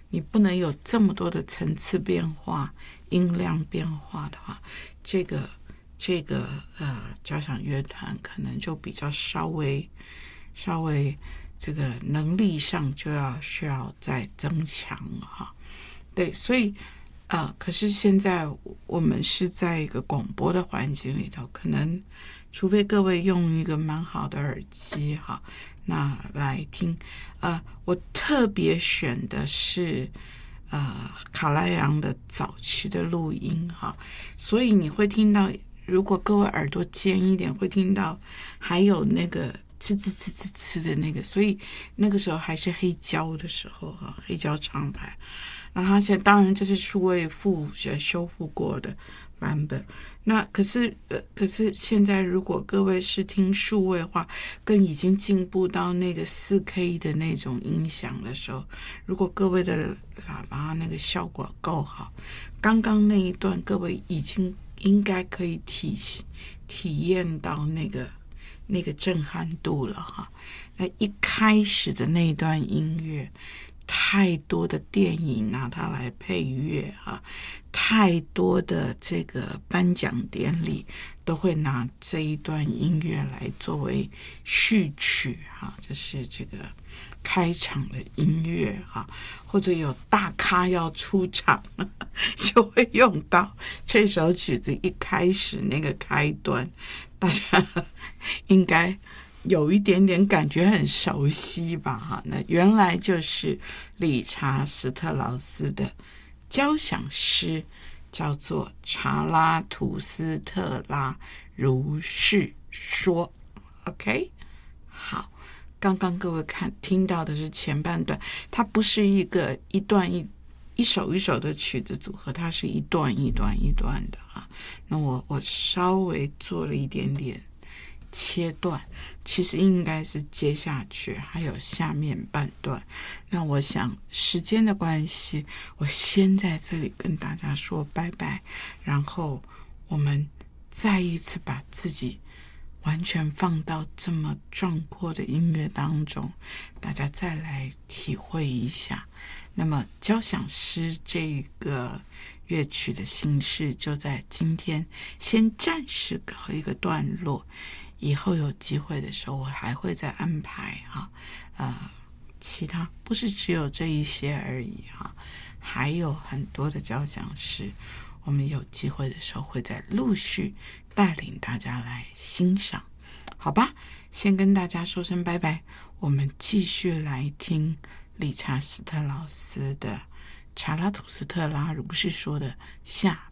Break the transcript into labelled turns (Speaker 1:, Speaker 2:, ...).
Speaker 1: 你不能有这么多的层次变化、音量变化的话，这个交响乐团可能就比较稍微这个能力上就需要再增强哈。对，所以可是现在我们是在一个广播的环境里头，可能除非各位用一个蛮好的耳机哈，那来听。我特别选的是卡拉扬的早期的录音哈，所以你会听到，如果各位耳朵尖一点，会听到还有那个呲呲呲呲呲的那个，所以那个时候还是黑胶的时候哈，黑胶唱盘。那它现在当然这是数位修复过的版本。那可是现在如果各位是听数位化，更已经进步到那个 4K 的那种音响的时候，如果各位的喇叭那个效果够好，刚刚那一段各位已经应该可以体验到那个震撼度了哈。那一开始的那段音乐，太多的电影拿它来配乐哈，太多的这个颁奖典礼都会拿这一段音乐来作为序曲哈，就是这个开场的音乐哈，或者有大咖要出场就会用到这首曲子一开始那个开端，大家应该有一点点感觉很熟悉吧哈，那原来就是理查斯特劳斯的交响诗，叫做《查拉图斯特拉如是说》。 OK， 好，刚刚各位听到的是前半段，它不是一段一首一首的曲子组合，它是一段一段一段的哈。那我稍微做了一点点切断，其实应该是接下去还有下面半段。那我想时间的关系，我先在这里跟大家说拜拜，然后我们再一次把自己完全放到这么壮阔的音乐当中，大家再来体会一下。那么交响诗这个乐曲的形式就在今天先暂时告一个段落，以后有机会的时候我还会再安排其他不是只有这一些而已哈，还有很多的交响诗，我们有机会的时候会再陆续带领大家来欣赏，好吧？先跟大家说声拜拜，我们继续来听理查斯特劳斯的《查拉图斯特拉如是说》的下